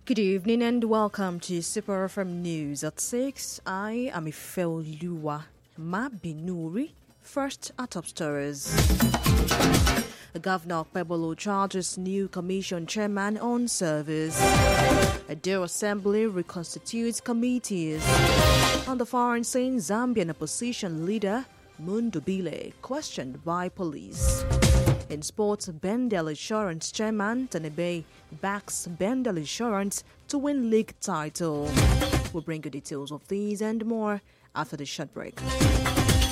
Good evening and welcome to Super FM News at 6. I am Ifeoluwa Mabinuri. First, our top stories. Governor Okpebholo charges new commission chairman on service. Edo Assembly reconstitutes committees. On the foreign scene, Zambian opposition leader Mundubile questioned by police. In sports, Bendel Insurance chairman Tanebe backs Bendel Insurance to win league title. We'll bring you details of these and more after the short break.